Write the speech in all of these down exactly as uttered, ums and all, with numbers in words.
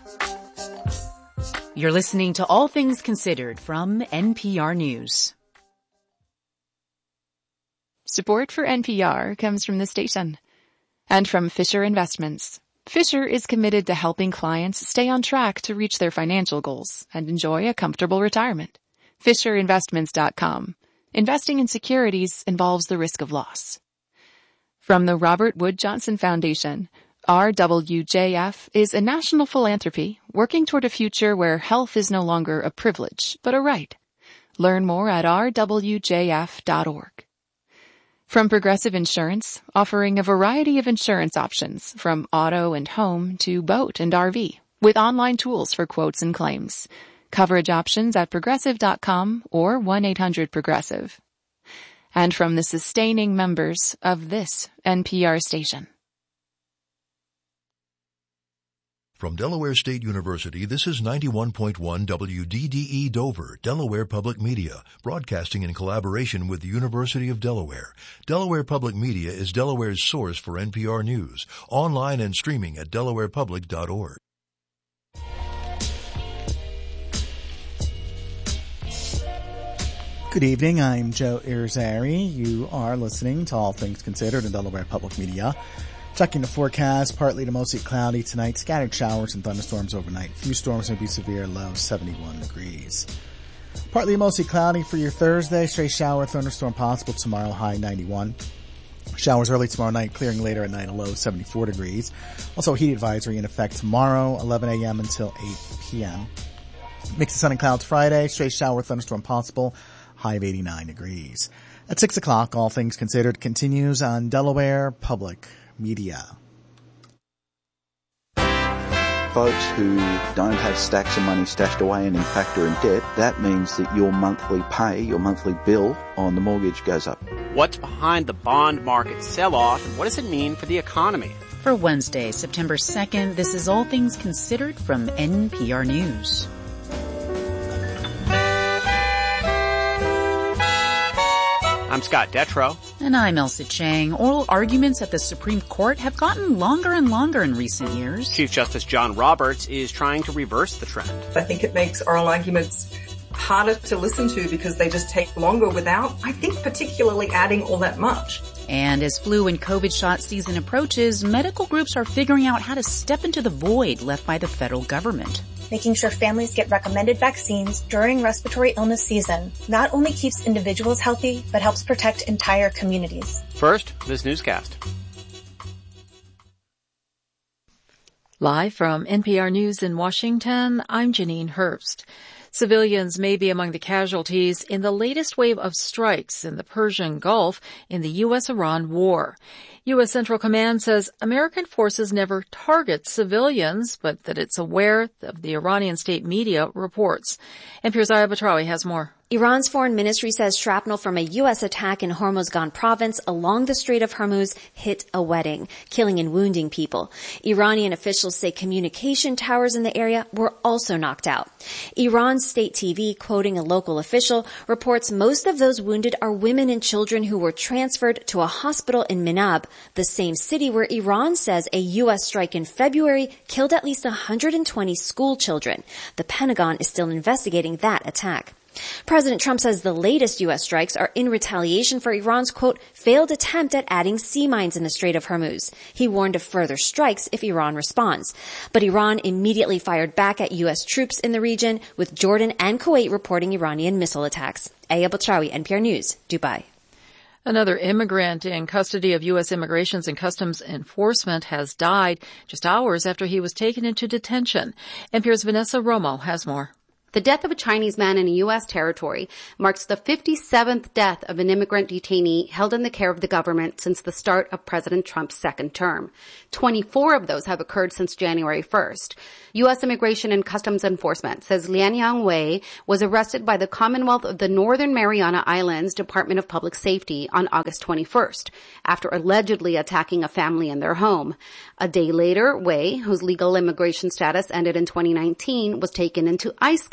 You're listening to All Things Considered from N P R News. Support for N P R comes from the station and from Fisher Investments. Fisher is committed to helping clients stay on track to reach their financial goals and enjoy a comfortable retirement. Fisher Investments dot com. Investing in securities involves the risk of loss. From the Robert Wood Johnson Foundation, R W J F is a national philanthropy working toward a future where health is no longer a privilege, but a right. Learn more at R W J F dot org. From Progressive Insurance, offering a variety of insurance options from auto and home to boat and R V, with online tools for quotes and claims. Coverage options at progressive dot com or one eight hundred progressive. And from the sustaining members of this N P R station. From Delaware State University, this is ninety-one point one W D D E Dover, Delaware Public Media, broadcasting in collaboration with the University of Delaware. Delaware Public Media is Delaware's source for N P R News, online and streaming at delaware public dot org. Good evening, I'm Joe Irizarry. You are listening to All Things Considered in Delaware Public Media. Checking the forecast, partly to mostly cloudy tonight, scattered showers and thunderstorms overnight. Few storms may be severe, low seventy-one degrees. Partly to mostly cloudy for your Thursday, stray shower, thunderstorm possible tomorrow, high ninety-one. Showers early tomorrow night, clearing later at night, a low seventy-four degrees. Also a heat advisory in effect tomorrow, eleven a.m. until eight p.m. Mix of sun and clouds Friday, stray shower, thunderstorm possible, high of eighty-nine degrees. At six o'clock, All Things Considered continues on Delaware Public Media. Folks who don't have stacks of money stashed away and in fact are in debt, that means that your monthly pay, your monthly bill on the mortgage goes up. What's behind the bond market sell-off and what does it mean for the economy? For Wednesday, September second, this is All Things Considered from N P R News. I'm Scott Detrow. And I'm Elsa Chang. Oral arguments at the Supreme Court have gotten longer and longer in recent years. Chief Justice John Roberts is trying to reverse the trend. I think it makes oral arguments harder to listen to because they just take longer without, I think, particularly adding all that much. And as flu and COVID shot season approaches, medical groups are figuring out how to step into the void left by the federal government. Making sure families get recommended vaccines during respiratory illness season not only keeps individuals healthy, but helps protect entire communities. First, this newscast. Live from N P R News in Washington, I'm Janine Herbst. Civilians may be among the casualties in the latest wave of strikes in the Persian Gulf in the U S Iran war. U S Central Command says American forces never target civilians, but that it's aware of the Iranian state media reports. N P R's Aya Batrawi has more. Iran's foreign ministry says shrapnel from a U S attack in Hormozgan province along the Strait of Hormuz hit a wedding, killing and wounding people. Iranian officials say communication towers in the area were also knocked out. Iran's state T V, quoting a local official, reports most of those wounded are women and children who were transferred to a hospital in Minab, the same city where Iran says a U S strike in February killed at least one hundred twenty school children. The Pentagon is still investigating that attack. President Trump says the latest U S strikes are in retaliation for Iran's, quote, failed attempt at adding sea mines in the Strait of Hormuz. He warned of further strikes if Iran responds. But Iran immediately fired back at U S troops in the region, with Jordan and Kuwait reporting Iranian missile attacks. Aya Batrawi, N P R News, Dubai. Another immigrant in custody of U S Immigration and Customs Enforcement has died just hours after he was taken into detention. N P R's Vanessa Romo has more. The death of a Chinese man in a U S territory marks the fifty-seventh death of an immigrant detainee held in the care of the government since the start of President Trump's second term. twenty-four of those have occurred since January first. U S Immigration and Customs Enforcement says Lianyang Wei was arrested by the Commonwealth of the Northern Mariana Islands Department of Public Safety on August twenty-first after allegedly attacking a family in their home. A day later, Wei, whose legal immigration status ended in twenty nineteen, was taken into ICE custody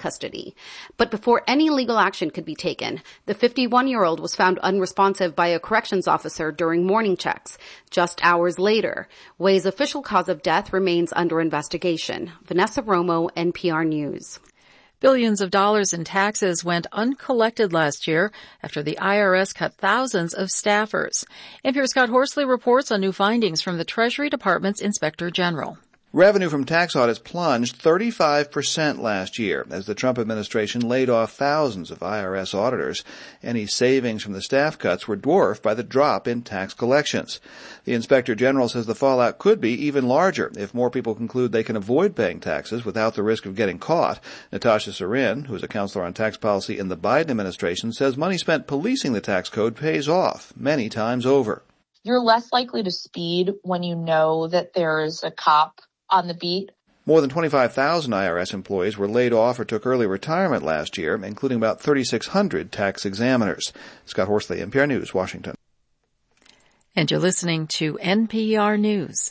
custody. But before any legal action could be taken, the fifty-one-year-old was found unresponsive by a corrections officer during morning checks. Just hours later, Wei's official cause of death remains under investigation. Vanessa Romo, N P R News. Billions of dollars in taxes went uncollected last year after the I R S cut thousands of staffers. N P R's Scott Horsley reports on new findings from the Treasury Department's Inspector General. Revenue from tax audits plunged thirty-five percent last year as the Trump administration laid off thousands of I R S auditors. Any savings from the staff cuts were dwarfed by the drop in tax collections. The Inspector General says the fallout could be even larger if more people conclude they can avoid paying taxes without the risk of getting caught. Natasha Sarin, who is a counselor on tax policy in the Biden administration, says money spent policing the tax code pays off many times over. You're less likely to speed when you know that there is a cop on the beat. More than twenty-five thousand I R S employees were laid off or took early retirement last year, including about thirty-six hundred tax examiners. Scott Horsley, N P R News, Washington. And you're listening to N P R News.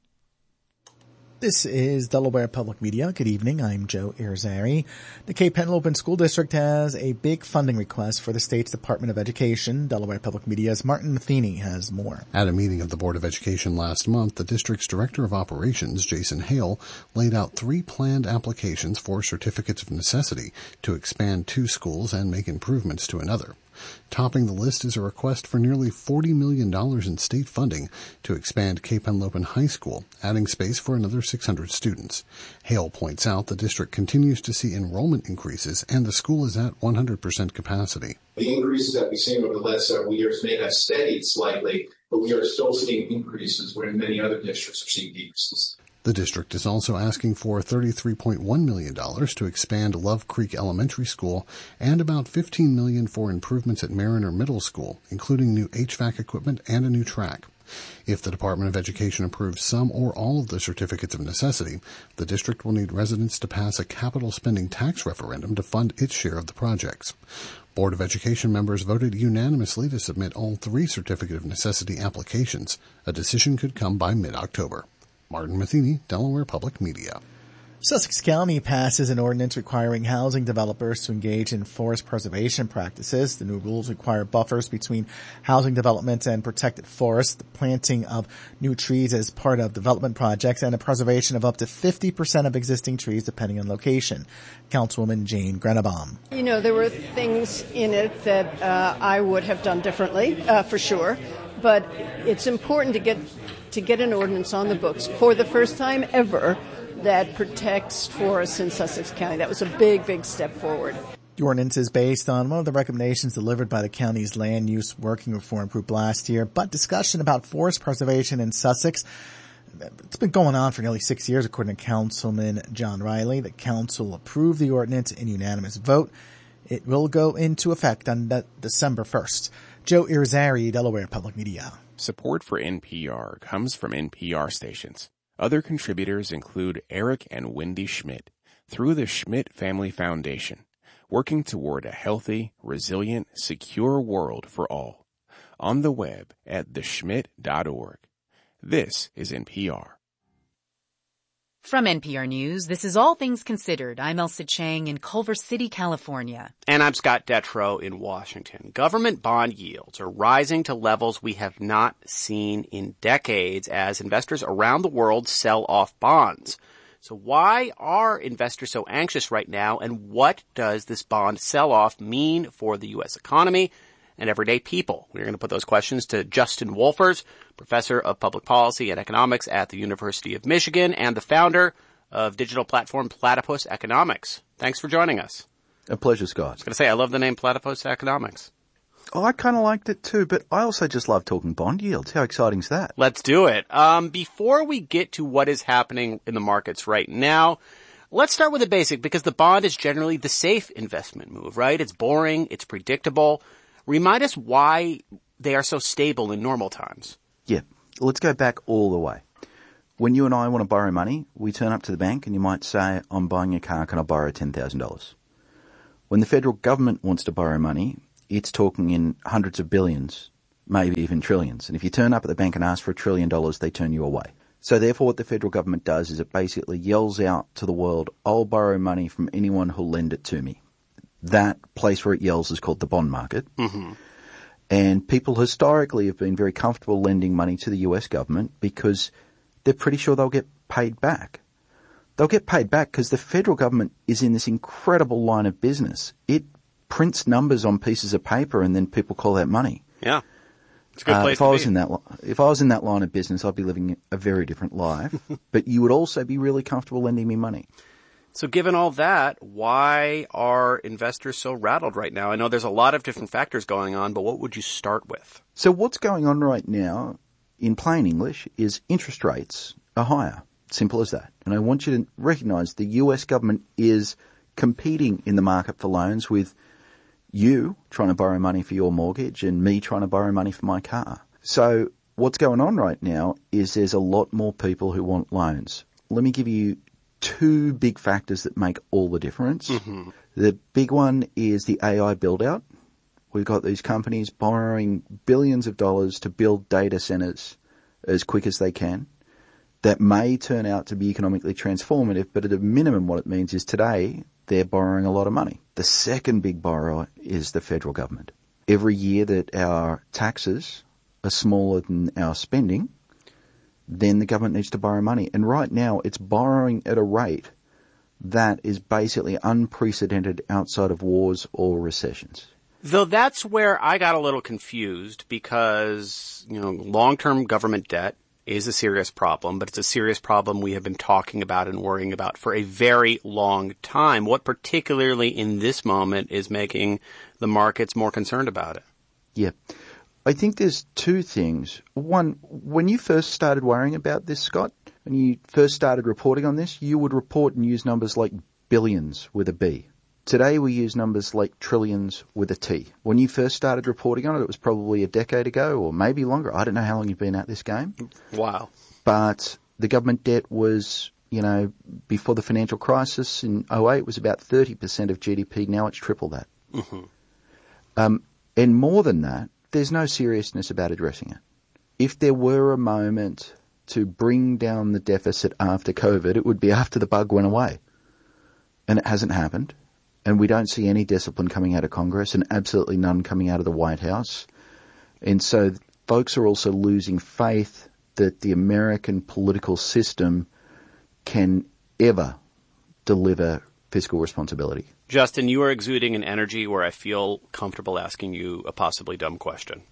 This is Delaware Public Media. Good evening. I'm Joe Irizarry. The Cape Henlopen School District has a big funding request for the state's Department of Education. Delaware Public Media's Martin Matheny has more. At a meeting of the Board of Education last month, the district's Director of Operations, Jason Hale, laid out three planned applications for certificates of necessity to expand two schools and make improvements to another. Topping the list is a request for nearly forty million dollars in state funding to expand Cape Henlopen High School, adding space for another six hundred students. Hale points out the district continues to see enrollment increases and the school is at one hundred percent capacity. The increases that we've seen over the last several years may have steadied slightly, but we are still seeing increases where many other districts are seeing decreases. The district is also asking for thirty-three point one million dollars to expand Love Creek Elementary School and about fifteen million dollars for improvements at Mariner Middle School, including new H V A C equipment and a new track. If the Department of Education approves some or all of the certificates of necessity, the district will need residents to pass a capital spending tax referendum to fund its share of the projects. Board of Education members voted unanimously to submit all three certificate of necessity applications. A decision could come by mid-October. Martin Matheny, Delaware Public Media. Sussex County passes an ordinance requiring housing developers to engage in forest preservation practices. The new rules require buffers between housing developments and protected forests, the planting of new trees as part of development projects, and a preservation of up to fifty percent of existing trees depending on location. Councilwoman Jane Grennebaum. You know, there were things in it that uh, I would have done differently, uh, for sure, but it's important to get to get an ordinance on the books for the first time ever that protects forests in Sussex County. That was a big, big step forward. The ordinance is based on one of the recommendations delivered by the county's land use working reform group last year, but discussion about forest preservation in Sussex, it's been going on for nearly six years, according to Councilman John Riley. The council approved the ordinance in unanimous vote. It will go into effect on de- December first. Joe Irizarry, Delaware Public Media. Support for N P R comes from N P R stations. Other contributors include Eric and Wendy Schmidt through the Schmidt Family Foundation, working toward a healthy, resilient, secure world for all. On the web at the schmidt dot org. This is N P R. From N P R News, this is All Things Considered. I'm Elsa Chang in Culver City, California. And I'm Scott Detrow in Washington. Government bond yields are rising to levels we have not seen in decades as investors around the world sell off bonds. So why are investors so anxious right now, and what does this bond sell-off mean for the U S economy and everyday people? We're going to put those questions to Justin Wolfers, professor of public policy and economics at the University of Michigan and the founder of digital platform Platypus Economics. Thanks for joining us. A pleasure, Scott. I was going to say, I love the name Platypus Economics. Oh, I kind of liked it too, but I also just love talking bond yields. How exciting is that? Let's do it. Um, before we get to what is happening in the markets right now, let's start with the basic, because the bond is generally the safe investment move, right? It's boring. It's predictable. Remind us why they are so stable in normal times. Yeah. Let's go back all the way. When you and I want to borrow money, we turn up to the bank and you might say, I'm buying a car, can I borrow ten thousand dollars? When the federal government wants to borrow money, it's talking in hundreds of billions, maybe even trillions. And if you turn up at the bank and ask for a trillion dollars, they turn you away. So therefore what the federal government does is it basically yells out to the world, I'll borrow money from anyone who'll lend it to me. That place where it yells is called the bond market. Mm-hmm. And people historically have been very comfortable lending money to the U S government because they're pretty sure they'll get paid back. They'll get paid back because the federal government is in this incredible line of business. It prints numbers on pieces of paper and then people call that money. Yeah. It's a good Uh, place if to I was be. in that, if I was in that line of business, I'd be living a very different life. But you would also be really comfortable lending me money. So given all that, why are investors so rattled right now? I know there's a lot of different factors going on, but what would you start with? So what's going on right now, in plain English, is interest rates are higher. Simple as that. And I want you to recognize the U S government is competing in the market for loans with you trying to borrow money for your mortgage and me trying to borrow money for my car. So what's going on right now is there's a lot more people who want loans. Let me give you two big factors that make all the difference. Mm-hmm. The big one is the A I build-out. We've got these companies borrowing billions of dollars to build data centers as quick as they can. That may turn out to be economically transformative, but at a minimum what it means is today they're borrowing a lot of money. The second big borrower is the federal government. Every year that our taxes are smaller than our spending, then the government needs to borrow money. And right now it's borrowing at a rate that is basically unprecedented outside of wars or recessions. Though that's where I got a little confused because, you know, long-term government debt is a serious problem, but it's a serious problem we have been talking about and worrying about for a very long time. What particularly in this moment is making the markets more concerned about it? Yeah. I think there's two things. One, when you first started worrying about this, Scott, when you first started reporting on this, you would report and use numbers like billions with a B. Today we use numbers like trillions with a T. When you first started reporting on it, it was probably a decade ago or maybe longer. I don't know how long you've been at this game. Wow. But the government debt was, you know, before the financial crisis in oh eight was about thirty percent of G D P. Now it's triple that. Mm-hmm. Um, and more than that, there's no seriousness about addressing it. If there were a moment to bring down the deficit after COVID, it would be after the bug went away. And it hasn't happened. And we don't see any discipline coming out of Congress and absolutely none coming out of the White House. And so folks are also losing faith that the American political system can ever deliver fiscal responsibility. Justin, you are exuding an energy where I feel comfortable asking you a possibly dumb question.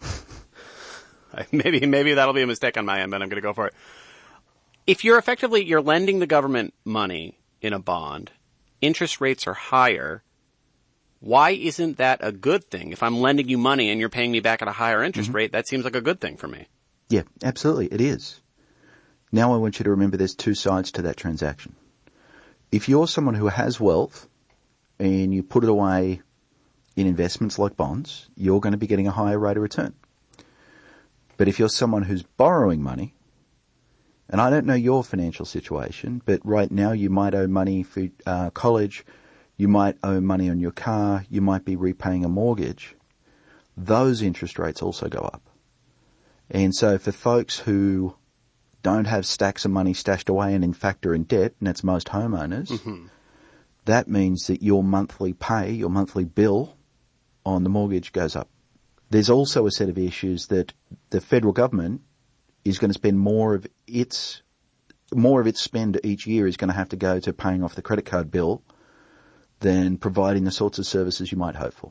maybe maybe that'll be a mistake on my end, but I'm going to go for it. If you're effectively, you're lending the government money in a bond, interest rates are higher, why isn't that a good thing? If I'm lending you money and you're paying me back at a higher interest Mm-hmm. rate, that seems like a good thing for me. Yeah, absolutely, it is. Now I want you to remember there's two sides to that transaction. If you're someone who has wealth and you put it away in investments like bonds, you're going to be getting a higher rate of return. But if you're someone who's borrowing money, and I don't know your financial situation, but right now you might owe money for uh, college, you might owe money on your car, you might be repaying a mortgage, those interest rates also go up. And so for folks who don't have stacks of money stashed away and in fact are in debt, and that's most homeowners, Mm-hmm. that means that your monthly pay, your monthly bill on the mortgage goes up. There's also a set of issues that the federal government is going to spend more of its more of its spend each year is going to have to go to paying off the credit card bill than providing the sorts of services you might hope for.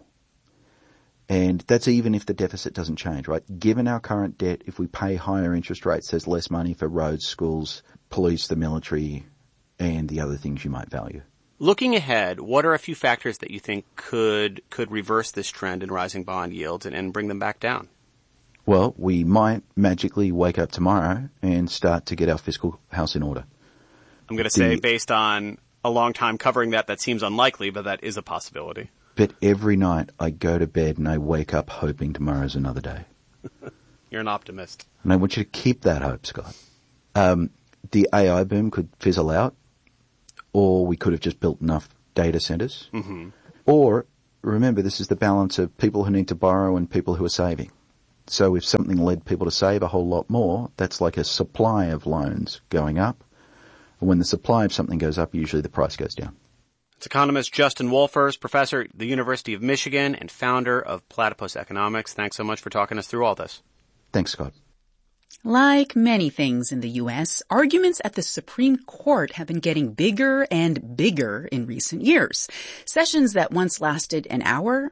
And that's even if the deficit doesn't change, right? Given our current debt, if we pay higher interest rates, there's less money for roads, schools, police, the military, and the other things you might value. Looking ahead, what are a few factors that you think could could reverse this trend in rising bond yields and, and bring them back down? Well, we might magically wake up tomorrow and start to get our fiscal house in order. I'm going to say, The- based on a long time covering that, that seems unlikely, but that is a possibility. But every night I go to bed and I wake up hoping tomorrow's another day. You're an optimist. And I want you to keep that hope, Scott. Um, the A I boom could fizzle out, or we could have just built enough data centers. Mm-hmm. Or, remember, this is the balance of people who need to borrow and people who are saving. So if something led people to save a whole lot more, that's like a supply of loans going up. And when the supply of something goes up, usually the price goes down. It's economist Justin Wolfers, professor at the University of Michigan and founder of Platypus Economics. Thanks so much for talking us through all this. Thanks, Scott. Like many things in the U S, arguments at the Supreme Court have been getting bigger and bigger in recent years. Sessions that once lasted an hour